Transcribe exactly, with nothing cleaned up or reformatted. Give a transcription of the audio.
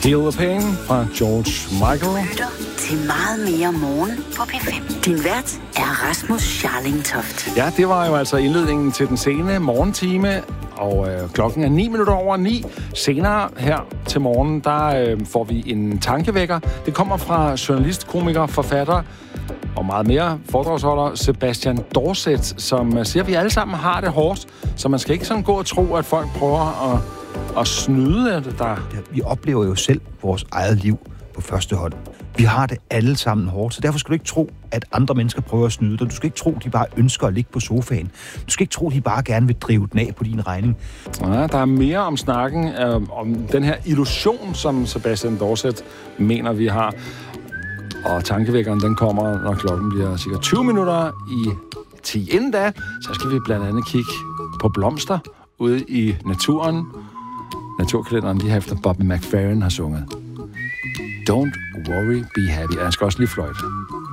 Heal the Pain fra George Michael. Lytter til meget mere morgen på P fem. Din vært er Rasmus Scharlingtoft. Ja, det var jo altså indledningen til den sene morgentime, og øh, klokken er ni minutter over ni. Senere her til morgen, der øh, får vi en tankevækker. Det kommer fra journalist, komiker, forfatter og meget mere foredragsholder Sebastian Dorset, som siger, at vi alle sammen har det hårdt, så man skal ikke sådan gå og tro, at folk prøver at, at snyde af det der. Vi oplever jo selv vores eget liv på første hånd. Vi har det alle sammen hårdt, så derfor skal du ikke tro, at andre mennesker prøver at snyde dig. Du skal ikke tro, at de bare ønsker at ligge på sofaen. Du skal ikke tro, at de bare gerne vil drive den af på din regning. Ja, der er mere om snakken, øh, om den her illusion, som Sebastian Dorset mener, vi har. Og tankevækkeren, den kommer, når klokken bliver cirka tyve minutter i ti. Inden da, så skal vi blandt andet kigge på blomster ude i naturen. Naturkalenderen, de her efter Bobby McFerrin har sunget. Don't worry, be happy. Og jeg skal også lige fløjte.